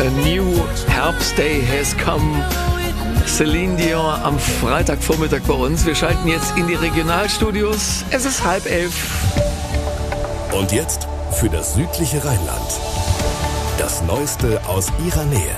A new Herbst Day has come. Celine Dion am Freitagvormittag bei uns. Wir schalten jetzt in die Regionalstudios. Es ist 10:30. Und jetzt für das südliche Rheinland. Das Neueste aus ihrer Nähe.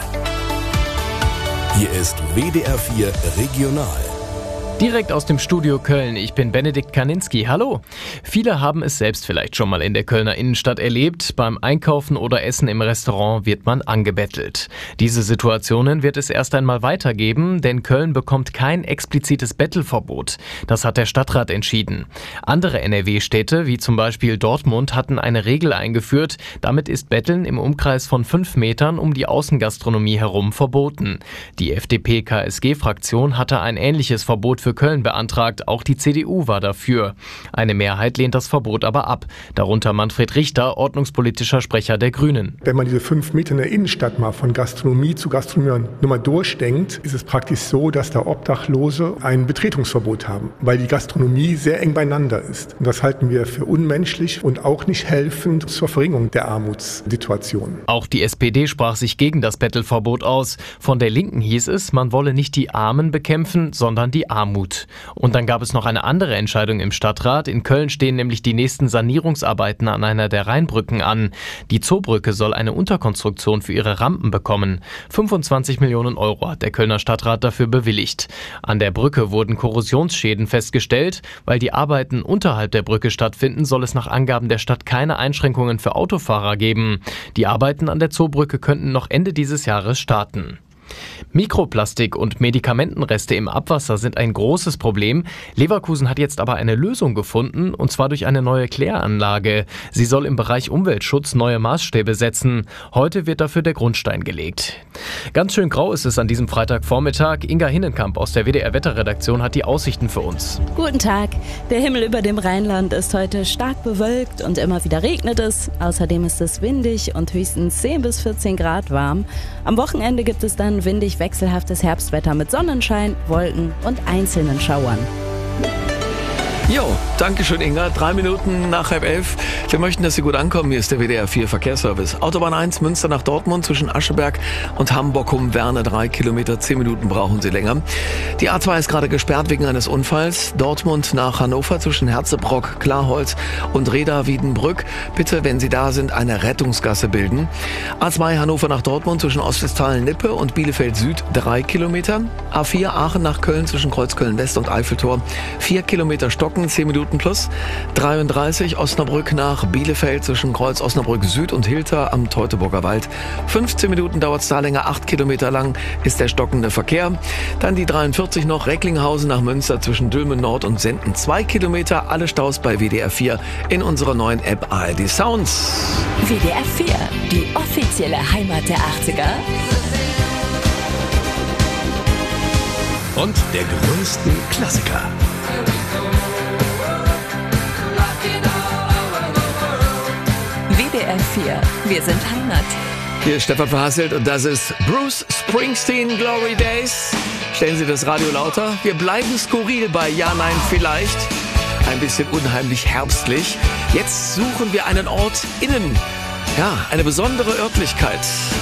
Hier ist WDR 4 Regional. Direkt aus dem Studio Köln, ich bin Benedikt Kaninski. Hallo! Viele haben es selbst vielleicht schon mal in der Kölner Innenstadt erlebt. Beim Einkaufen oder Essen im Restaurant wird man angebettelt. Diese Situationen wird es erst einmal weitergeben, denn Köln bekommt kein explizites Bettelverbot. Das hat der Stadtrat entschieden. Andere NRW-Städte, wie zum Beispiel Dortmund, hatten eine Regel eingeführt. Damit ist Betteln im Umkreis von 5 Metern um die Außengastronomie herum verboten. Die FDP-KSG-Fraktion hatte ein ähnliches Verbot für Köln beantragt, auch die CDU war dafür. Eine Mehrheit lehnt das Verbot aber ab, darunter Manfred Richter, ordnungspolitischer Sprecher der Grünen. Wenn man diese 5 Meter in der Innenstadt mal von Gastronomie zu Gastronomie nur mal durchdenkt, ist es praktisch so, dass da Obdachlose ein Betretungsverbot haben, weil die Gastronomie sehr eng beieinander ist. Und das halten wir für unmenschlich und auch nicht helfend zur Verringerung der Armutssituation. Auch die SPD sprach sich gegen das Bettelverbot aus. Von der Linken hieß es, man wolle nicht die Armen bekämpfen, sondern die Armut. Und dann gab es noch eine andere Entscheidung im Stadtrat. In Köln stehen nämlich die nächsten Sanierungsarbeiten an einer der Rheinbrücken an. Die Zoobrücke soll eine Unterkonstruktion für ihre Rampen bekommen. 25 Millionen Euro hat der Kölner Stadtrat dafür bewilligt. An der Brücke wurden Korrosionsschäden festgestellt. Weil die Arbeiten unterhalb der Brücke stattfinden, soll es nach Angaben der Stadt keine Einschränkungen für Autofahrer geben. Die Arbeiten an der Zoobrücke könnten noch Ende dieses Jahres starten. Mikroplastik und Medikamentenreste im Abwasser sind ein großes Problem. Leverkusen hat jetzt aber eine Lösung gefunden, und zwar durch eine neue Kläranlage. Sie soll im Bereich Umweltschutz neue Maßstäbe setzen. Heute wird dafür der Grundstein gelegt. Ganz schön grau ist es an diesem Freitagvormittag. Inga Hinnenkamp aus der WDR-Wetterredaktion hat die Aussichten für uns. Guten Tag. Der Himmel über dem Rheinland ist heute stark bewölkt und immer wieder regnet es. Außerdem ist es windig und höchstens 10 bis 14 Grad warm. Am Wochenende gibt es dann windig wechselhaftes Herbstwetter mit Sonnenschein, Wolken und einzelnen Schauern. Jo, danke schön, Inga. 3 Minuten nach 10:30. Wir möchten, dass Sie gut ankommen. Hier ist der WDR 4 Verkehrsservice. Autobahn 1 Münster nach Dortmund zwischen Ascheberg und Hamburg-Werne. 3 Kilometer, 10 Minuten brauchen Sie länger. Die A2 ist gerade gesperrt wegen eines Unfalls. Dortmund nach Hannover zwischen Herzebrock, Klarholz und Reda-Wiedenbrück. Bitte, wenn Sie da sind, eine Rettungsgasse bilden. A2 Hannover nach Dortmund zwischen Ostwestfalen-Lippe und Bielefeld-Süd 3 Kilometer. A4 Aachen nach Köln zwischen Kreuzköln-West und Eiffeltor 4 Kilometer Stocken. 10 Minuten plus. 33 Osnabrück nach Bielefeld zwischen Kreuz Osnabrück Süd und Hilter am Teutoburger Wald. 15 Minuten dauert es da länger, 8 Kilometer lang ist der stockende Verkehr. Dann die 43 noch Recklinghausen nach Münster zwischen Dülmen Nord und Senden. 2 Kilometer, alle Staus bei WDR 4 in unserer neuen App ARD Sounds. WDR 4, die offizielle Heimat der 80er. Und der größten Klassiker. WDR 4, wir sind Heimat. Hier ist Stefan Verhasselt und das ist Bruce Springsteen Glory Days. Stellen Sie das Radio lauter. Wir bleiben skurril bei Ja, Nein, Vielleicht. Ein bisschen unheimlich herbstlich. Jetzt suchen wir einen Ort innen. Ja, eine besondere Örtlichkeit.